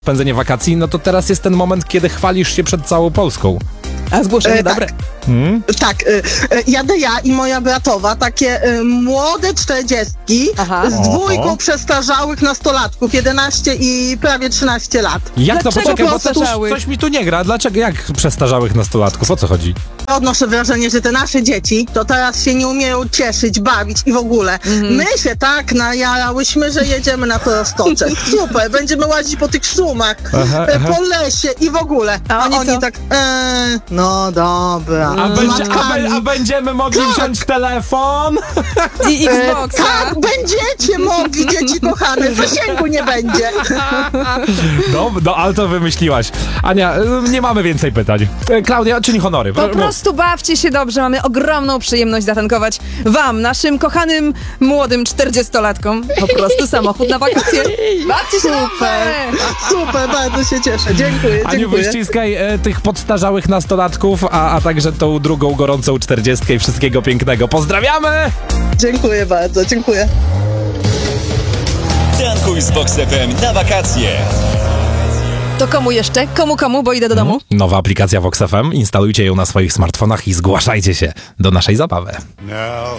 spędzenie wakacji, no to teraz jest ten moment, kiedy chwalisz się przed całą Polską. A zgłoszenie dobre. Tak, jadę ja i moja bratowa, takie młode 40 Aha. z dwójką Oho. przestarzałych nastolatków, 11 i prawie 13 lat. Jak to? Dlaczego Poczekaj, bo przestarzałych? coś mi tu nie gra. Dlaczego? Jak przestarzałych nastolatków? O co chodzi? Odnoszę wrażenie, że te nasze dzieci to teraz się nie umieją cieszyć, bawić i w ogóle. My się tak najarałyśmy, że jedziemy na to roztocze. Super, będziemy łazić po tych szumach, Aha. po lesie i w ogóle. A oni co? tak, no dobra. A będziemy mogli wziąć telefon? I Xboxa. Tak, będziecie mogli, dzieci kochane, zasięgu nie będzie. No, ale to wymyśliłaś. Ania, nie mamy więcej pytań. Klaudia, czyni honory. Po prostu bawcie się dobrze, mamy ogromną przyjemność zatankować wam, naszym kochanym, młodym 40-latkom, po prostu samochód na wakacje. Bawcie się dobrze! Super, bardzo się cieszę. Dziękuję, Aniu, dziękuję. wyściskaj tych podstarzałych nastolatków, a także tą drugą gorącą 40 i wszystkiego pięknego. Pozdrawiamy! Dziękuję bardzo, dziękuję. Tankuj z Vox FM na wakacje. To komu jeszcze? Komu, bo idę do domu. Nowa aplikacja Vox FM. Instalujcie ją na swoich smartfonach i zgłaszajcie się do naszej zabawy. Now